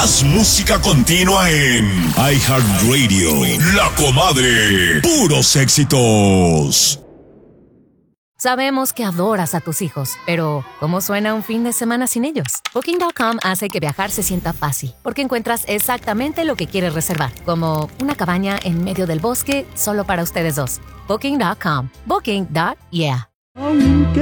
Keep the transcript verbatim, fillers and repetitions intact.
Más música continua en iHeartRadio. La Comadre. Puros éxitos. Sabemos que adoras a tus hijos, pero ¿cómo suena un fin de semana sin ellos? Booking punto com hace que viajar se sienta fácil, porque encuentras exactamente lo que quieres reservar, como una cabaña en medio del bosque solo para ustedes dos. Booking punto com. Booking. Yeah. Aunque